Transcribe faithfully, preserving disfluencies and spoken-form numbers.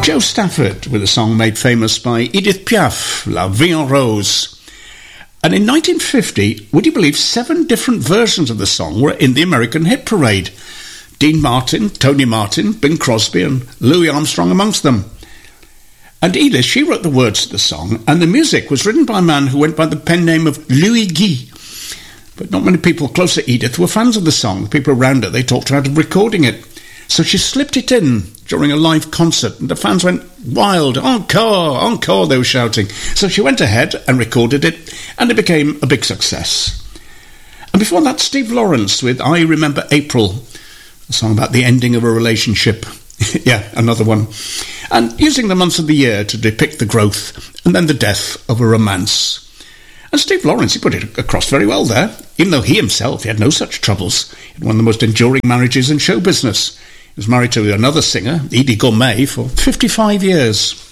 Joe Stafford with a song made famous by Edith Piaf, La Vie en Rose. And in nineteen fifty, would you believe seven different versions of the song were in the American hit parade? Dean Martin, Tony Martin, Bing Crosby and Louis Armstrong amongst them. And Edith, she wrote the words to the song, and the music was written by a man who went by the pen name of Louis Guy. But not many people close to Edith were fans of the song. The people around her, they talked her out of recording it. So she slipped it in during a live concert, and the fans went wild. Encore, encore, they were shouting. So she went ahead and recorded it, and it became a big success. And before that, Steve Lawrence with I Remember April, a song about the ending of a relationship. Yeah, another one. And using the months of the year to depict the growth and then the death of a romance. And Steve Lawrence, he put it across very well there, even though he himself, he had no such troubles. He had one of the most enduring marriages in show business. He was married to another singer, Edie Gourmet, for fifty-five years.